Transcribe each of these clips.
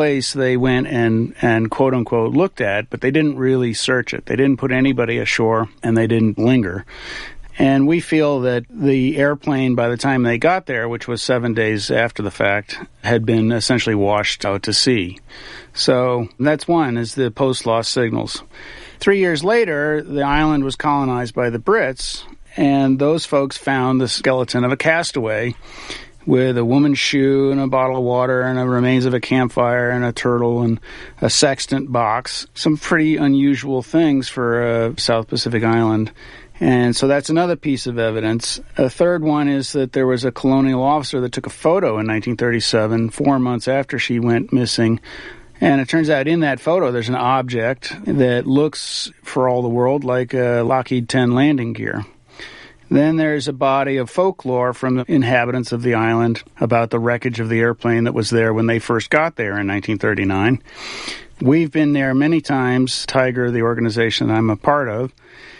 place they went and quote-unquote looked at, but they didn't really search it. They didn't put anybody ashore, and they didn't linger. And we feel that the airplane, by the time they got there, which was 7 days after the fact, had been essentially washed out to sea. So that's one, is the post-lost signals. 3 years later, the island was colonized by the Brits, and those folks found the skeleton of a castaway with a woman's shoe and a bottle of water and the remains of a campfire and a turtle and a sextant box. Some pretty unusual things for a South Pacific island. And so that's another piece of evidence. A third one is that there was a colonial officer that took a photo in 1937, 4 months after she went missing. And it turns out in that photo there's an object that looks, for all the world, like a Lockheed 10 landing gear. Then there's a body of folklore from the inhabitants of the island about the wreckage of the airplane that was there when they first got there in 1939. We've been there many times, Tiger, the organization I'm a part of,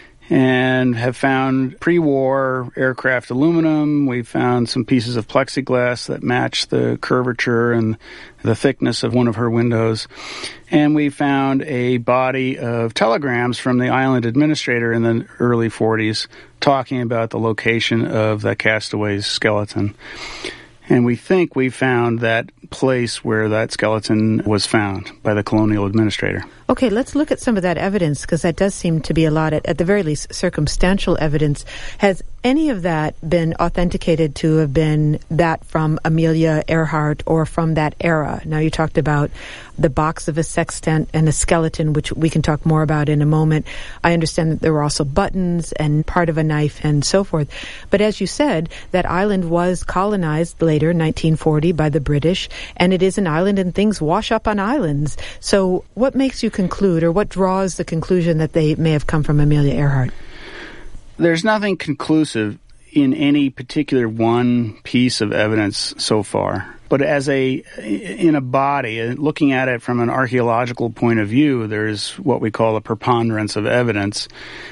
and have found pre-war aircraft aluminum. We've found some pieces of plexiglass that match the curvature and the thickness of one of her windows. And we found a body of telegrams from the island administrator in the early 40s talking about the location of the castaway's skeleton. And we think we found that place where that skeleton was found by the colonial administrator. Okay, let's look at some of that evidence, because that does seem to be a lot, at the very least, circumstantial evidence. Has any of that been authenticated to have been that from Amelia Earhart or from that era? Now, you talked about the box of a sextant and a skeleton, which we can talk more about in a moment. I understand that there were also buttons and part of a knife and so forth. But as you said, that island was colonized later, 1940, by the British, and it is an island and things wash up on islands. So what makes you conclude, or what draws the conclusion that they may have come from Amelia Earhart? There's nothing conclusive in any particular one piece of evidence so far. But in a body, looking at it from an archaeological point of view, there's what we call a preponderance of evidence.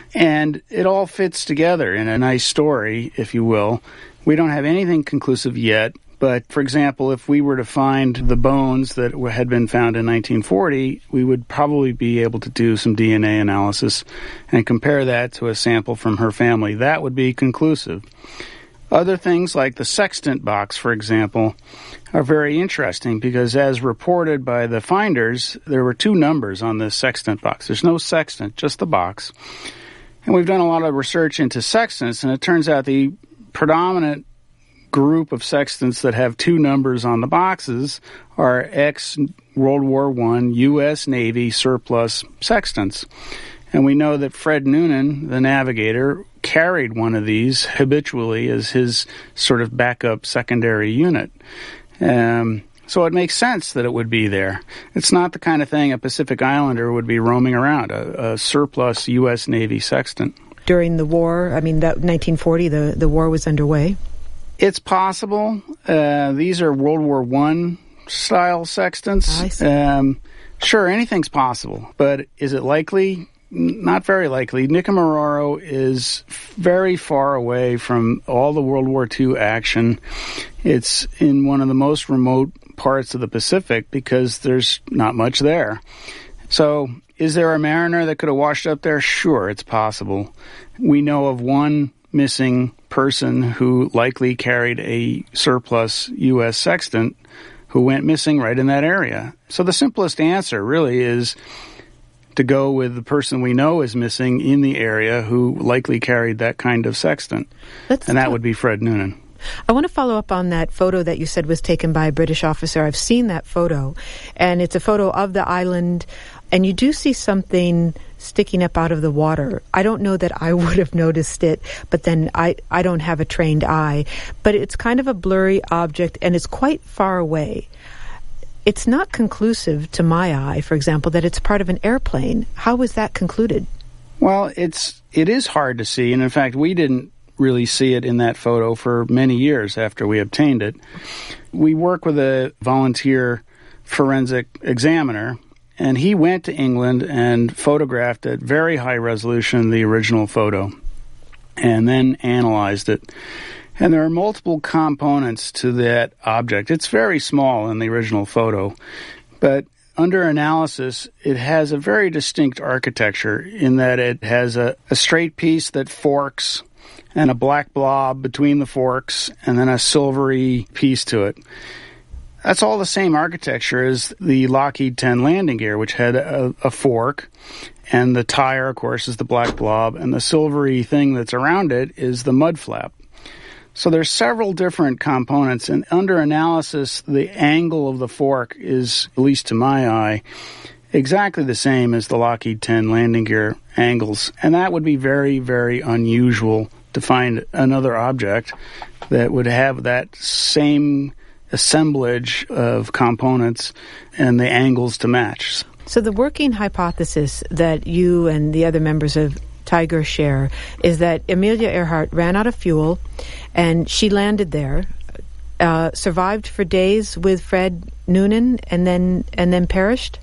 And it all fits together in a nice story, if you will. We don't have anything conclusive yet. But, for example, if we were to find the bones that had been found in 1940, we would probably be able to do some DNA analysis and compare that to a sample from her family. That would be conclusive. Other things like the sextant box, for example, are very interesting because, as reported by the finders, there were 2 numbers on the sextant box. There's no sextant, just the box. And we've done a lot of research into sextants, and it turns out the predominant group of sextants that have 2 numbers on the boxes are ex-World War I U.S. Navy surplus sextants. And we know that Fred Noonan, the navigator, carried one of these habitually as his sort of backup secondary unit. So it makes sense that it would be there. It's not the kind of thing a Pacific Islander would be roaming around, a surplus U.S. Navy sextant. During the war, that 1940, the war was underway? It's possible. These are World War I style sextants. I see. Sure, anything's possible. But is it likely? Not very likely. Nikumaroro is very far away from all the World War II action. It's in one of the most remote parts of the Pacific because there's not much there. So is there a mariner that could have washed up there? Sure, it's possible. We know of one missing person who likely carried a surplus U.S. sextant who went missing right in that area. So the simplest answer really is to go with the person we know is missing in the area who likely carried that kind of sextant. And that would be Fred Noonan. I want to follow up on that photo that you said was taken by a British officer. I've seen that photo, and it's a photo of the island, and you do see something sticking up out of the water. I don't know that I would have noticed it, but then I don't have a trained eye. But it's kind of a blurry object, and it's quite far away. It's not conclusive to my eye, for example, that it's part of an airplane. How was that concluded? Well, it is hard to see, and in fact, we didn't really see it in that photo for many years after we obtained it. We work with a volunteer forensic examiner, and he went to England and photographed at very high resolution the original photo and then analyzed it. And there are multiple components to that object. It's very small in the original photo, But under analysis, it has a very distinct architecture in that it has a straight piece that forks and a black blob between the forks and then a silvery piece to it. That's all the same architecture as the Lockheed 10 landing gear, which had a fork, and the tire, of course, is the black blob, and the silvery thing that's around it is the mud flap. So there's several different components, and under analysis, the angle of the fork is, at least to my eye, exactly the same as the Lockheed 10 landing gear angles, and that would be very, very unusual to find another object that would have that same assemblage of components and the angles to match. So the working hypothesis that you and the other members of Tiger share is that Amelia Earhart ran out of fuel and she landed there, survived for days with Fred Noonan, and then perished?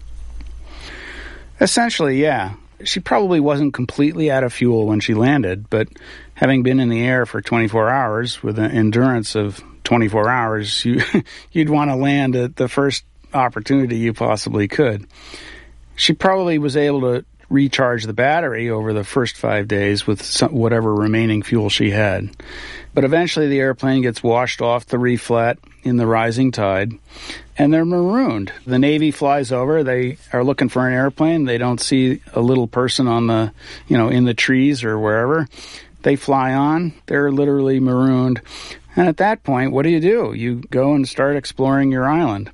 Essentially, yeah. She probably wasn't completely out of fuel when she landed, but having been in the air for 24 hours with an endurance of 24 hours, you'd want to land at the first opportunity you possibly could. She probably was able to recharge the battery over the first 5 days with whatever remaining fuel she had. But eventually the airplane gets washed off the reef flat in the rising tide, and they're marooned. The Navy flies over. They are looking for an airplane. They don't see a little person on the, in the trees or wherever. They fly on. They're literally marooned. And at that point, what do? You go and start exploring your island.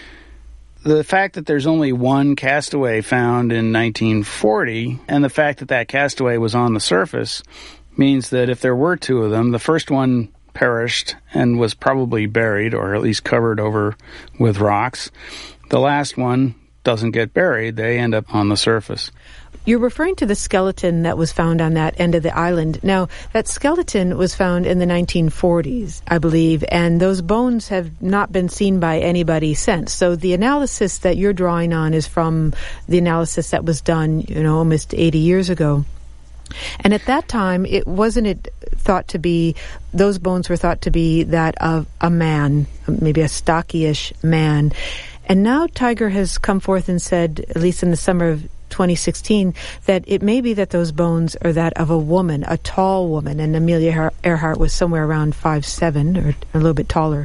The fact that there's only one castaway found in 1940, and the fact that that castaway was on the surface, means that if there were two of them, the first one perished and was probably buried, or at least covered over with rocks. The last one doesn't get buried. They end up on the surface. You're referring to the skeleton that was found on that end of the island. Now, that skeleton was found in the 1940s, I believe, and those bones have not been seen by anybody since. So the analysis that you're drawing on is from the analysis that was done, almost 80 years ago. And at that time, those bones were thought to be that of a man, maybe a stocky-ish man. And now Tiger has come forth and said, at least in the summer of 2016, that it may be that those bones are that of a woman, a tall woman, and Amelia Earhart was somewhere around 5'7", or a little bit taller.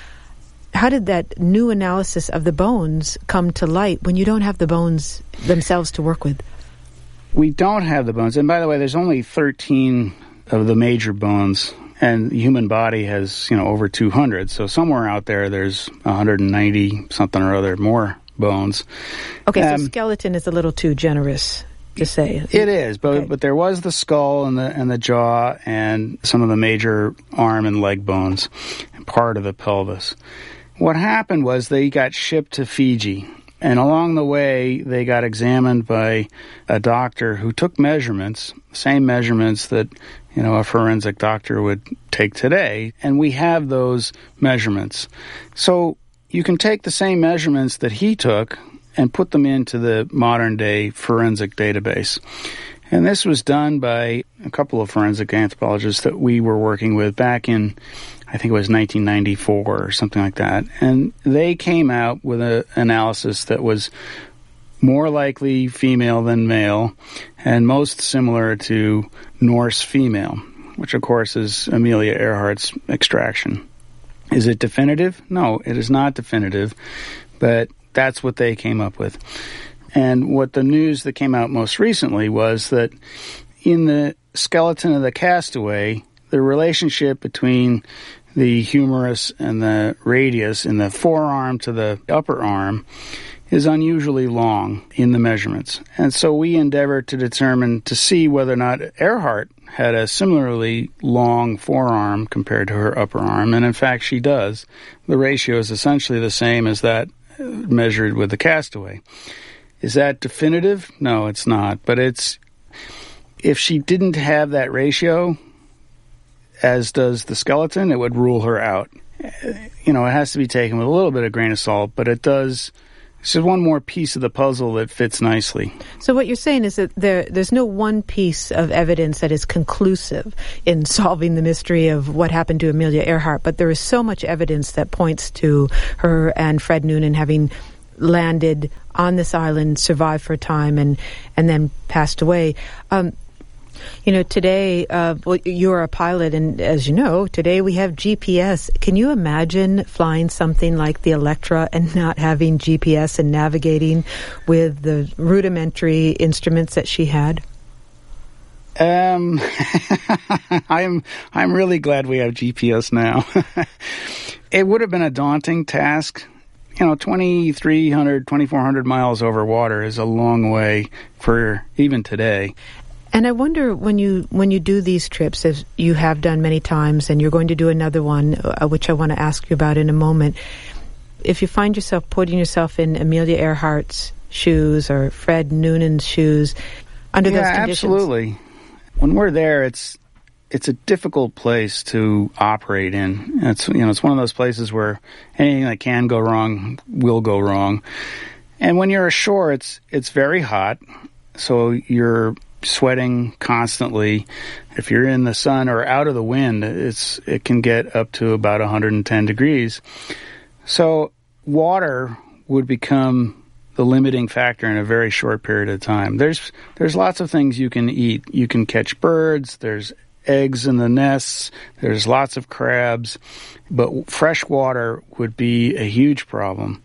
How did that new analysis of the bones come to light when you don't have the bones themselves to work with? We don't have the bones. And by the way, there's only 13 of the major bones, and the human body has, over 200. So somewhere out there's 190 something or other more bones. Okay, so skeleton is a little too generous to say. It is, but there was the skull and the jaw and some of the major arm and leg bones, and part of the pelvis. What happened was they got shipped to Fiji, and along the way they got examined by a doctor who took measurements, same measurements that a forensic doctor would take today, and we have those measurements. So you can take the same measurements that he took and put them into the modern-day forensic database. And this was done by a couple of forensic anthropologists that we were working with back in, I think it was 1994 or something like that. And they came out with an analysis that was more likely female than male and most similar to Norse female, which, of course, is Amelia Earhart's extraction. Is it definitive? No, it is not definitive, but that's what they came up with. And what the news that came out most recently was that in the skeleton of the castaway, the relationship between the humerus and the radius in the forearm to the upper arm is unusually long in the measurements. And so we endeavored to determine to see whether or not Earhart had a similarly long forearm compared to her upper arm, and in fact she does. The ratio is essentially the same as that measured with the castaway. Is that definitive? No, it's not. But if she didn't have that ratio, as does the skeleton, it would rule her out. It has to be taken with a little bit of grain of salt, but it does. It's just one more piece of the puzzle that fits nicely. So what you're saying is that there's no one piece of evidence that is conclusive in solving the mystery of what happened to Amelia Earhart, but there is so much evidence that points to her and Fred Noonan having landed on this island, survived for a time, and then passed away. Today, you're a pilot, and as you know, today we have GPS. Can you imagine flying something like the Electra and not having GPS and navigating with the rudimentary instruments that she had? I'm really glad we have GPS now. It would have been a daunting task. 2,300, 2,400 miles over water is a long way for even today. And I wonder, when you do these trips, as you have done many times, and you're going to do another one, which I want to ask you about in a moment, if you find yourself putting yourself in Amelia Earhart's shoes or Fred Noonan's shoes under those conditions. Absolutely. When we're there, it's a difficult place to operate in. It's one of those places where anything that can go wrong will go wrong. And when you're ashore, it's very hot, so you're sweating constantly. If you're in the sun or out of the wind, it can get up to about 110 degrees. So water would become the limiting factor in a very short period of time. There's lots of things you can eat. You can catch birds, there's eggs in the nests, there's lots of crabs, but fresh water would be a huge problem.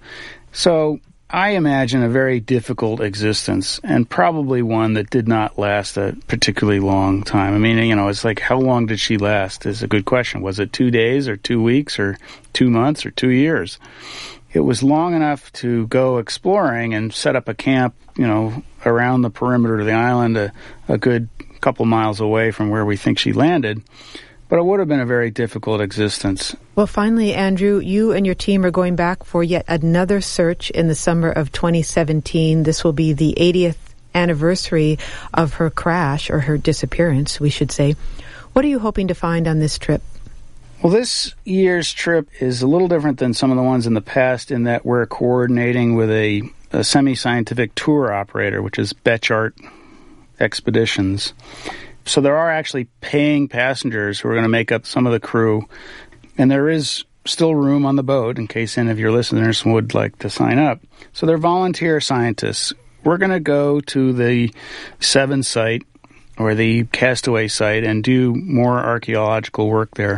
So I imagine a very difficult existence, and probably one that did not last a particularly long time. I mean, it's like, how long did she last is a good question. Was it 2 days or 2 weeks or 2 months or 2 years? It was long enough to go exploring and set up a camp, around the perimeter of the island, a good couple miles away from where we think she landed. But it would have been a very difficult existence. Well, finally, Andrew, you and your team are going back for yet another search in the summer of 2017. This will be the 80th anniversary of her crash, or her disappearance, we should say. What are you hoping to find on this trip? Well, this year's trip is a little different than some of the ones in the past in that we're coordinating with a semi-scientific tour operator, which is Betchart Expeditions. So there are actually paying passengers who are going to make up some of the crew, and there is still room on the boat in case any of your listeners would like to sign up. So they're volunteer scientists. We're going to go to the Seven site, or the Castaway site, and do more archaeological work there,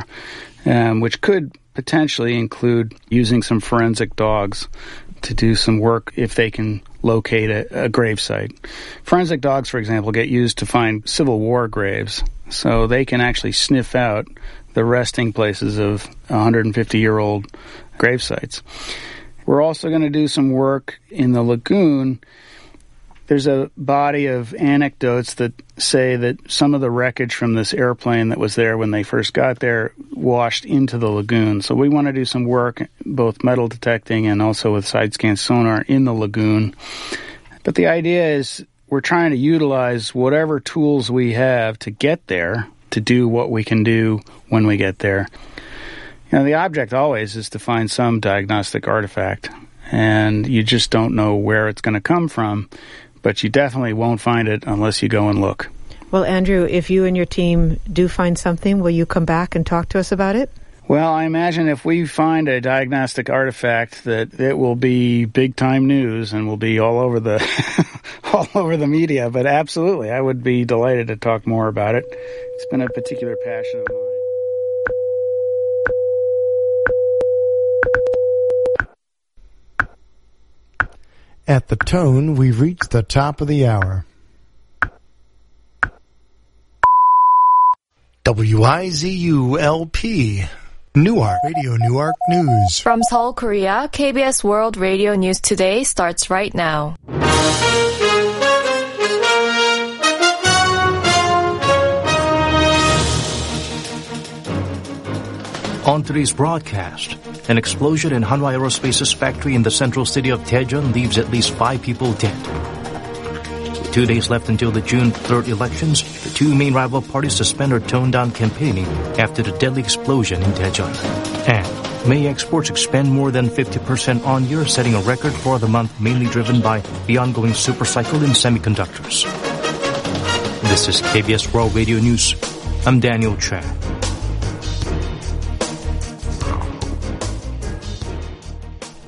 which could potentially include using some forensic dogs to do some work if they can locate a grave site. Forensic dogs, for example, get used to find Civil War graves, so they can actually sniff out the resting places of 150-year-old grave sites. We're also going to do some work in the lagoon. There's a body of anecdotes that say that some of the wreckage from this airplane that was there when they first got there washed into the lagoon. So we want to do some work, both metal detecting and also with side-scan sonar in the lagoon. But the idea is we're trying to utilize whatever tools we have to get there to do what we can do when we get there. The object always is to find some diagnostic artifact, and you just don't know where it's going to come from. But you definitely won't find it unless you go and look. Well, Andrew, if you and your team do find something, will you come back and talk to us about it? Well, I imagine if we find a diagnostic artifact that it will be big-time news and will be all over the all over the media. But absolutely, I would be delighted to talk more about it. It's been a particular passion of mine. At the tone, we've reached the top of the hour. WIZU-LP, Newark, Radio Newark News. From Seoul, Korea, KBS World Radio News Today starts right now. On today's broadcast, an explosion in Hanwha Aerospace's factory in the central city of Daejeon leaves at least 5 people dead. With 2 days left until the June 3rd elections, the two main rival parties suspend or tone down campaigning after the deadly explosion in Daejeon. And May exports expand more than 50% on year, setting a record for the month, mainly driven by the ongoing supercycle in semiconductors. This is KBS World Radio News. I'm Daniel Chan.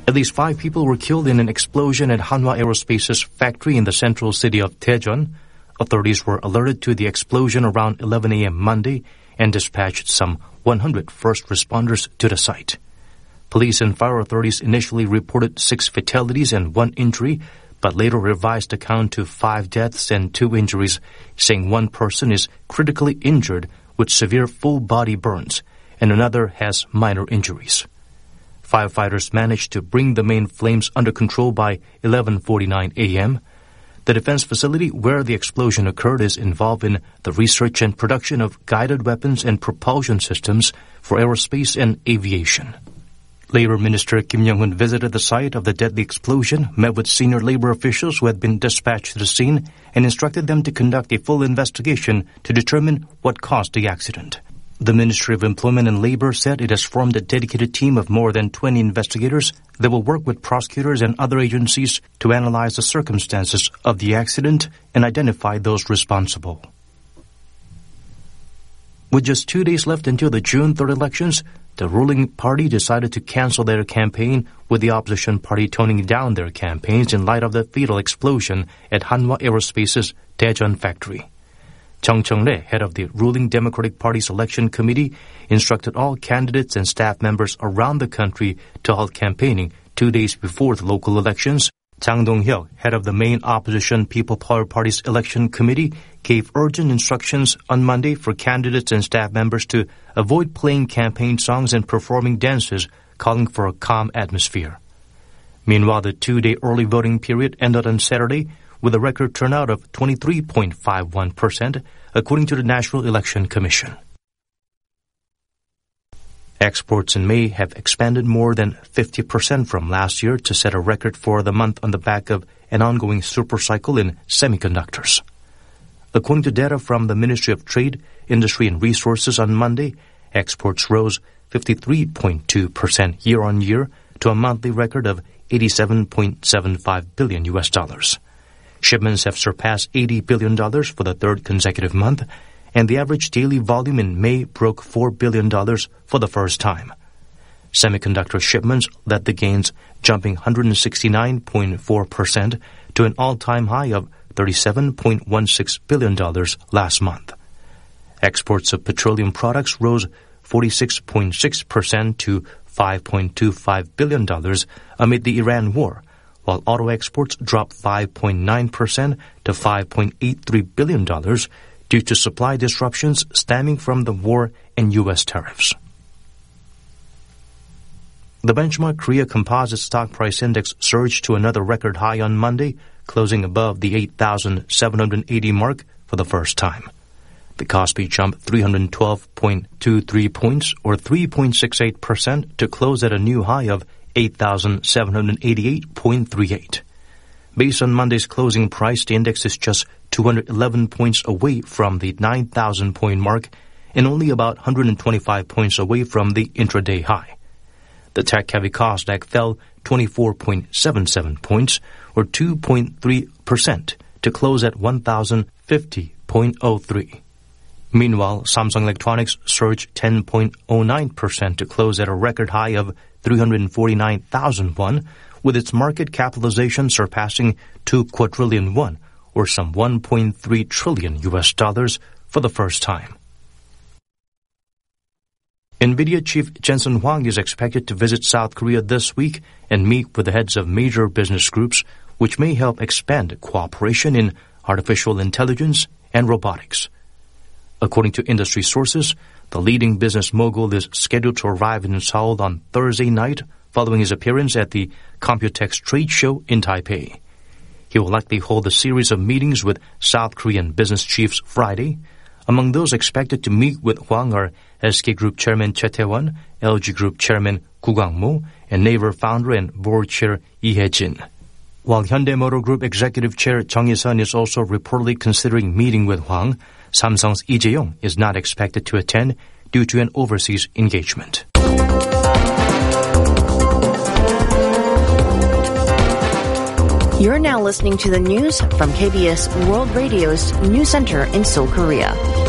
At least 5 people were killed in an explosion at Hanwha Aerospace's factory in the central city of Daejeon. Authorities were alerted to the explosion around 11 a.m. Monday and dispatched some 100 first responders to the site. Police and fire authorities initially reported 6 fatalities and 1 injury, but later revised the count to 5 deaths and 2 injuries, saying 1 person is critically injured with severe full-body burns, and another has minor injuries. Firefighters managed to bring the main flames under control by 11:49 a.m. The defense facility where the explosion occurred is involved in the research and production of guided weapons and propulsion systems for aerospace and aviation. Labor Minister Kim Young-hun visited the site of the deadly explosion, met with senior labor officials who had been dispatched to the scene, and instructed them to conduct a full investigation to determine what caused the accident. The Ministry of Employment and Labor said it has formed a dedicated team of more than 20 investigators that will work with prosecutors and other agencies to analyze the circumstances of the accident and identify those responsible. With just 2 days left until the June 3rd elections, the ruling party decided to cancel their campaign, with the opposition party toning down their campaigns in light of the fatal explosion at Hanwha Aerospace's Daejeon factory. Chung Chung-rae, head of the ruling Democratic Party's election committee, instructed all candidates and staff members around the country to halt campaigning 2 days before the local elections. Chang Dong-hyuk, head of the main opposition People Power Party's election committee, gave urgent instructions on Monday for candidates and staff members to avoid playing campaign songs and performing dances, calling for a calm atmosphere. Meanwhile, the 2-day early voting period ended on Saturday with a record turnout of 23.51%, according to the National Election Commission. Exports in May have expanded more than 50% from last year to set a record for the month on the back of an ongoing supercycle in semiconductors. According to data from the Ministry of Trade, Industry and Resources on Monday, exports rose 53.2% year-on-year to a monthly record of $87.75 billion. Shipments have surpassed $80 billion for the 3rd consecutive month, and the average daily volume in May broke $4 billion for the first time. Semiconductor shipments led the gains, jumping 169.4% to an all-time high of $37.16 billion last month. Exports of petroleum products rose 46.6% to $5.25 billion amid the Iran war, while auto exports dropped 5.9% to $5.83 billion due to supply disruptions stemming from the war and U.S. tariffs. The benchmark Korea Composite Stock Price Index surged to another record high on Monday, closing above the 8,780 mark for the first time. The Kospi jumped 312.23 points, or 3.68%, to close at a new high of 8,788.38. Based on Monday's closing price, the index is just 211 points away from the 9,000-point mark and only about 125 points away from the intraday high. The tech-heavy Kosdaq fell 24.77 points, or 2.3%, to close at 1,050.03. Meanwhile, Samsung Electronics surged 10.09% to close at a record high of 349,000 won, with its market capitalization surpassing 2 quadrillion won, or some $1.3 trillion for the first time. NVIDIA chief Jensen Huang is expected to visit South Korea this week and meet with the heads of major business groups, which may help expand cooperation in artificial intelligence and robotics. According to industry sources, the leading business mogul is scheduled to arrive in Seoul on Thursday night following his appearance at the Computex trade show in Taipei. He will likely hold a series of meetings with South Korean business chiefs Friday. Among those expected to meet with Huang are SK Group Chairman Choi Tae-won, LG Group Chairman Gu Kwang-mo, and Naver founder and board chair Lee Hae-jin. While Hyundai Motor Group Executive Chair Chung Hee-sun is also reportedly considering meeting with Huang, Samsung's Lee Jae-yong is not expected to attend due to an overseas engagement. You're now listening to the news from KBS World Radio's News Center in Seoul, Korea.